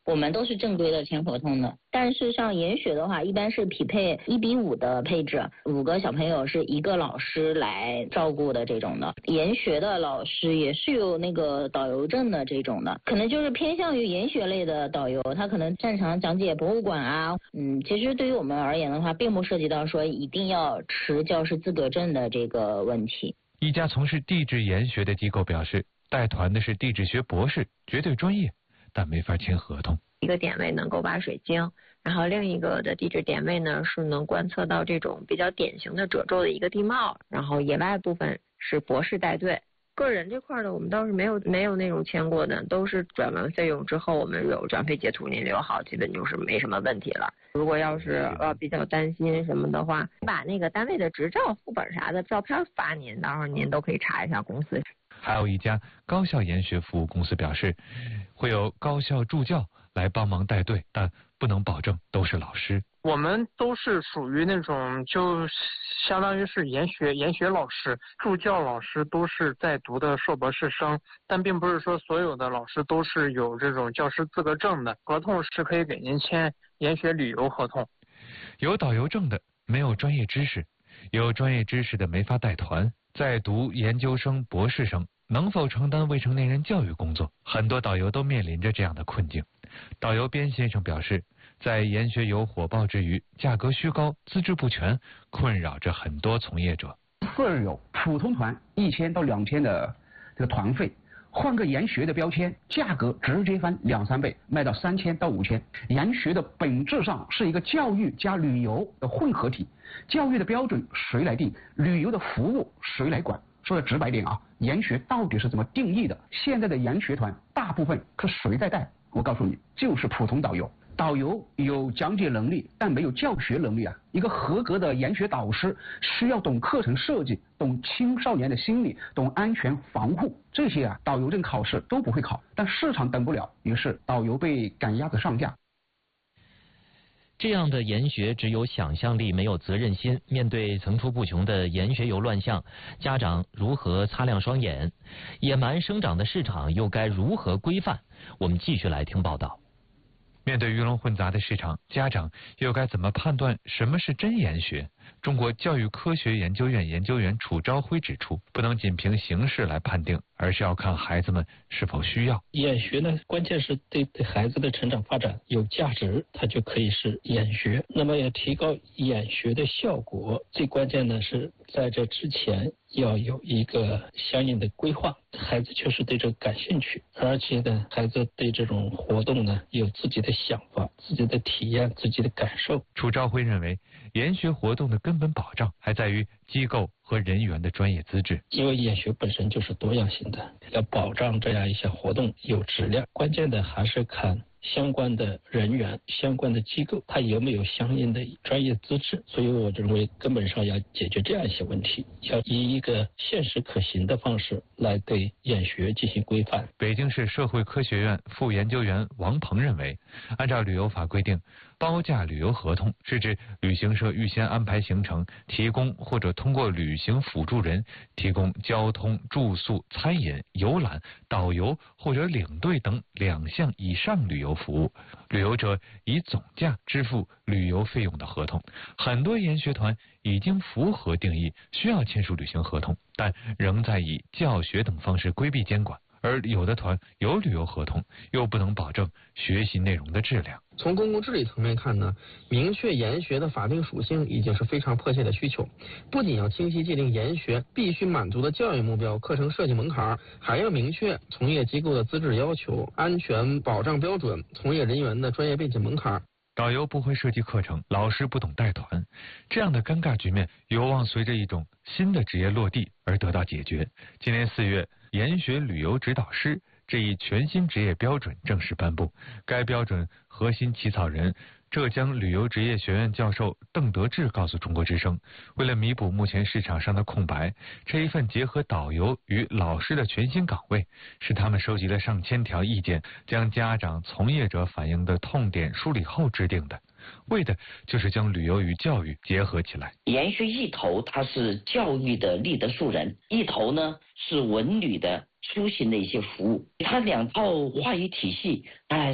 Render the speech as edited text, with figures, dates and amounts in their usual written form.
我们都是正规的签合同的。但是像研学的话，一般是匹配1:5的配置，5个小朋友是1个老师来照顾的这种的。研学的老师也是有那个导游证的这种的，可能就是偏向于研学类的导游，他可能擅长讲解博物馆啊。其实对于我们而言的话，并不涉及到说一定要持教师资格证的这个问题。 一家从事地质研学的机构表示，带团的是地质学博士，绝对专业，但没法签合同。 一个点位能够挖水晶，然后另一个的地质点位呢是能观测到这种比较典型的褶皱的一个地貌，然后野外部分是博士带队。个人这块的我们倒是没有那种签过的，都是转完费用之后我们有转费截图您留好，基本就是没什么问题了。如果要是比较担心什么的话，把那个单位的执照副本啥的照片发您，到时候您都可以查一下公司。 还有一家高校研学服务公司表示，会有高校助教来帮忙带队，但不能保证都是老师。 我们都是属于那种就相当于是研学老师，助教老师都是在读的硕博士生，但并不是说所有的老师都是有这种教师资格证的。合同是可以给您签研学旅游合同。 有导游证的没有专业知识，有专业知识的没法带团，在读研究生、博士生能否承担未成年人教育工作？很多导游都面临着这样的困境。导游边先生表示，在研学游火爆之余，价格虚高、资质不全，困扰着很多从业者。 4有普通团1000到2000的这个团费，换个研学的标签，价格直接翻2-3倍，卖到3000到5000。研学的本质上是一个教育加旅游的混合体，教育的标准谁来定？旅游的服务谁来管？说的直白点啊，研学到底是怎么定义的？现在的研学团大部分是谁在带？我告诉你，就是普通导游。导游有讲解能力，但没有教学能力啊。一个合格的研学导师需要懂课程设计，懂青少年的心理，懂安全防护，这些导游证考试都不会考，但市场等不了，于是导游被赶鸭子上架。 这样的研学只有想象力，没有责任心。面对层出不穷的研学游乱象，家长如何擦亮双眼？野蛮生长的市场又该如何规范？我们继续来听报道。 面对鱼龙混杂的市场，家长又该怎么判断什么是真研学？中国教育科学研究院研究员楚朝晖指出，不能仅凭形式来判定，而是要看孩子们是否需要。 研学呢，关键是对孩子的成长发展有价值，它就可以是研学。那么要提高研学的效果，最关键的是在这之前要有一个相应的规划。孩子确实对这个感兴趣，而且呢，孩子对这种活动呢有自己的想法、自己的体验、自己的感受。 楚朝晖认为，研学活动的根本保障还在于机构和人员的专业资质。 因为研学本身就是多样性的，要保障这样一些活动有质量，关键的还是看相关的人员、相关的机构，它有没有相应的专业资质。所以我认为根本上要解决这样一些问题，要以一个现实可行的方式来对研学进行规范。 北京市社会科学院副研究员王鹏认为，按照旅游法规定，包价旅游合同是指旅行社预先安排行程，提供或者通过旅行辅助人提供交通、住宿、餐饮、游览、导游或者领队等2项以上旅游服务，旅游者以总价支付旅游费用的合同。很多研学团已经符合定义，需要签署旅行合同，但仍在以教学等方式规避监管。而有的团有旅游合同，又不能保证学习内容的质量。 从公共治理层面看呢，明确研学的法定属性已经是非常迫切的需求。不仅要清晰界定研学必须满足的教育目标、课程设计门槛，还要明确从业机构的资质要求、安全保障标准、从业人员的专业背景门槛。 导游不会设计课程，老师不懂带团，这样的尴尬局面有望随着一种新的职业落地而得到解决。今年4月，研学旅游指导师这一全新职业标准正式颁布。该标准核心起草人浙江旅游职业学院教授邓德志告诉中国之声，为了弥补目前市场上的空白，这一份结合导游与老师的全新岗位，是他们收集了上千条意见，将家长、从业者反映的痛点梳理后制定的，为的就是将旅游与教育结合起来。 研学一头它是教育的立德树人，一头呢是文旅的出行的一些服务，它2套话语体系